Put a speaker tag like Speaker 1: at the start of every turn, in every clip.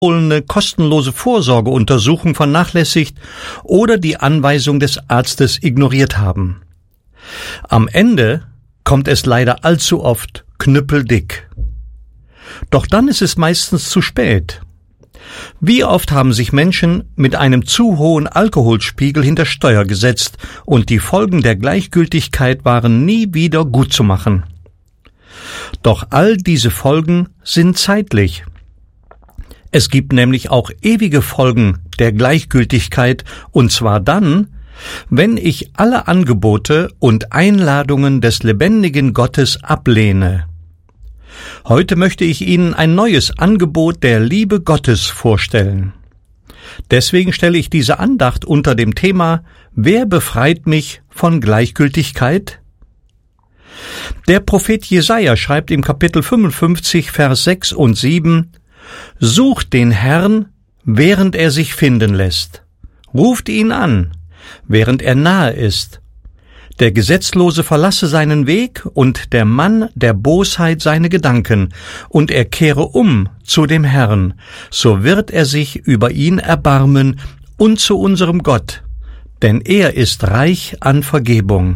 Speaker 1: empfohlene kostenlose Vorsorgeuntersuchung vernachlässigt oder die Anweisung des Arztes ignoriert haben. Am Ende kommt es leider allzu oft knüppeldick. Doch dann ist es meistens zu spät. Wie oft haben sich Menschen mit einem zu hohen Alkoholspiegel hinter Steuer gesetzt und die Folgen der Gleichgültigkeit waren nie wieder gut zu machen. Doch all diese Folgen sind zeitlich. Es gibt nämlich auch ewige Folgen der Gleichgültigkeit, und zwar dann, wenn ich alle Angebote und Einladungen des lebendigen Gottes ablehne. Heute möchte ich Ihnen ein neues Angebot der Liebe Gottes vorstellen. Deswegen stelle ich diese Andacht unter dem Thema: Wer befreit mich von Gleichgültigkeit? Der Prophet Jesaja schreibt im Kapitel 55, Vers 6 und 7: Sucht den Herrn, während er sich finden lässt. Ruft ihn an, während er nahe ist. Der Gesetzlose verlasse seinen Weg und der Mann der Bosheit seine Gedanken, und er kehre um zu dem Herrn, so wird er sich über ihn erbarmen und zu unserem Gott, denn er ist reich an Vergebung.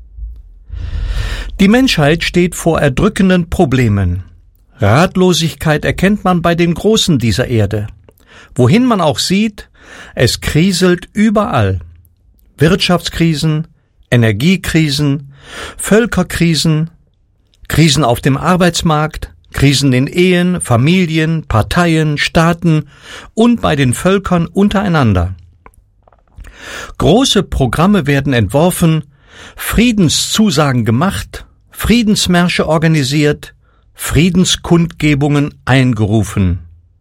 Speaker 1: Die Menschheit steht vor erdrückenden Problemen. Ratlosigkeit erkennt man bei den Großen dieser Erde. Wohin man auch sieht, es kriselt überall. Wirtschaftskrisen, Energiekrisen, Völkerkrisen, Krisen auf dem Arbeitsmarkt, Krisen in Ehen, Familien, Parteien, Staaten und bei den Völkern untereinander. Große Programme werden entworfen, Friedenszusagen gemacht, Friedensmärsche organisiert, Friedenskundgebungen eingerufen.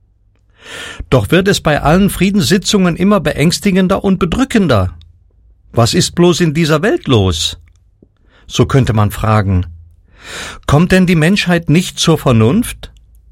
Speaker 1: Doch wird es bei allen Friedenssitzungen immer beängstigender und bedrückender. Was ist bloß in dieser Welt los? So könnte man fragen. Kommt denn die Menschheit nicht zur Vernunft?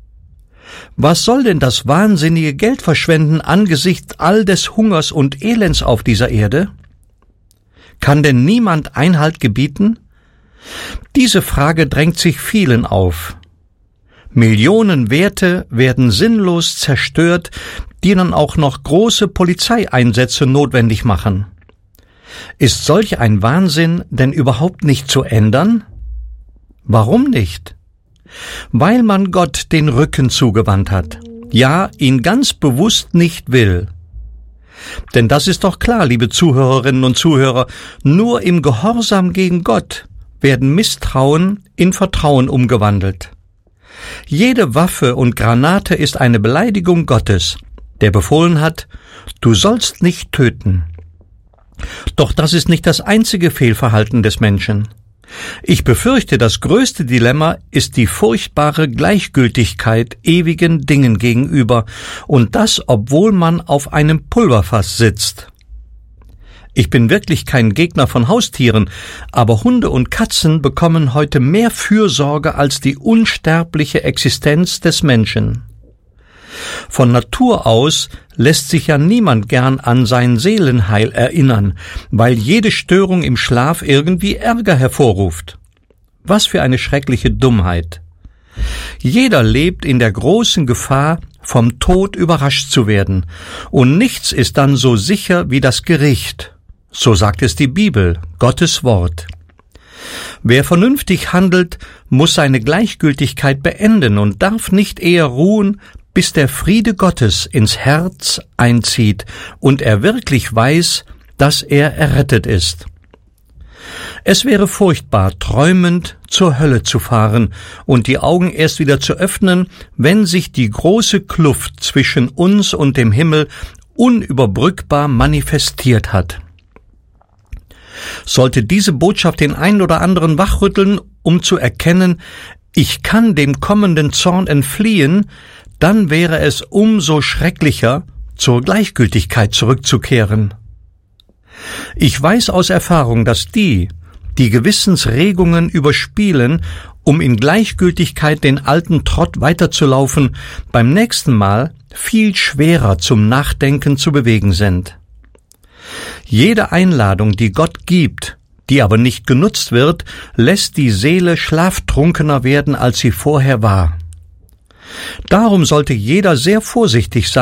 Speaker 1: Was soll denn das wahnsinnige Geldverschwenden angesichts all des Hungers und Elends auf dieser Erde? Kann denn niemand Einhalt gebieten? Diese Frage drängt sich vielen auf. Millionen Werte werden sinnlos zerstört, die dann auch noch große Polizeieinsätze notwendig machen. Ist solch ein Wahnsinn denn überhaupt nicht zu ändern? Warum nicht? Weil man Gott den Rücken zugewandt hat, ja, ihn ganz bewusst nicht will. Denn das ist doch klar, liebe Zuhörerinnen und Zuhörer, nur im Gehorsam gegen Gott werden Misstrauen in Vertrauen umgewandelt. Jede Waffe und Granate ist eine Beleidigung Gottes, der befohlen hat: Du sollst nicht töten. Doch das ist nicht das einzige Fehlverhalten des Menschen. Ich befürchte, das größte Dilemma ist die furchtbare Gleichgültigkeit ewigen Dingen gegenüber, und das, obwohl man auf einem Pulverfass sitzt. Ich bin wirklich kein Gegner von Haustieren, aber Hunde und Katzen bekommen heute mehr Fürsorge als die unsterbliche Existenz des Menschen. Von Natur aus lässt sich ja niemand gern an sein Seelenheil erinnern, weil jede Störung im Schlaf irgendwie Ärger hervorruft. Was für eine schreckliche Dummheit. Jeder lebt in der großen Gefahr, vom Tod überrascht zu werden, und nichts ist dann so sicher wie das Gericht. So sagt es die Bibel, Gottes Wort. Wer vernünftig handelt, muss seine Gleichgültigkeit beenden und darf nicht eher ruhen, bis der Friede Gottes ins Herz einzieht und er wirklich weiß, dass er errettet ist. Es wäre furchtbar, träumend zur Hölle zu fahren und die Augen erst wieder zu öffnen, wenn sich die große Kluft zwischen uns und dem Himmel unüberbrückbar manifestiert hat. Sollte diese Botschaft den einen oder anderen wachrütteln, um zu erkennen, ich kann dem kommenden Zorn entfliehen, dann wäre es umso schrecklicher, zur Gleichgültigkeit zurückzukehren. Ich weiß aus Erfahrung, dass die Gewissensregungen überspielen, um in Gleichgültigkeit den alten Trott weiterzulaufen, beim nächsten Mal viel schwerer zum Nachdenken zu bewegen sind. Jede Einladung, die Gott gibt, die aber nicht genutzt wird, lässt die Seele schlaftrunkener werden, als sie vorher war. Darum sollte jeder sehr vorsichtig sein,